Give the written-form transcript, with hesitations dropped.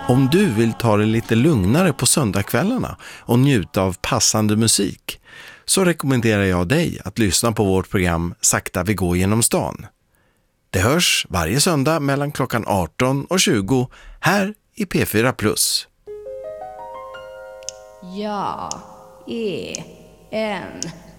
Om du vill ta det lite lugnare på söndagskvällarna och njuta av passande musik så rekommenderar jag dig att lyssna på vårt program Sakta vi går genom stan. Det hörs varje söndag mellan klockan 18 och 20 här i P4+. Jag är en